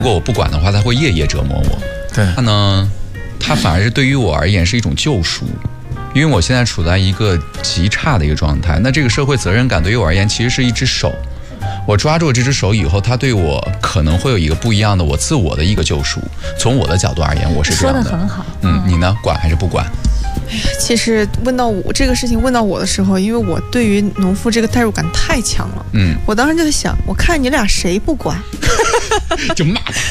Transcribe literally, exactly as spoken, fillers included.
如果我不管的话，它会夜夜折磨我。 对， 它呢，它反而是对于我而言是一种救赎，因为我现在处在一个极差的一个状态。那这个社会责任感对于我而言，其实是一只手。我抓住这只手以后，它对我可能会有一个不一样的我自我的一个救赎。从我的角度而言，我是这样的。 说得很好。 嗯，你呢？管还是不管？ 其实问到我这个事情问到我的时候，因为我对于农夫这个代入感太强了， 嗯， 我当时就在想，我看你俩谁不管， 就骂他。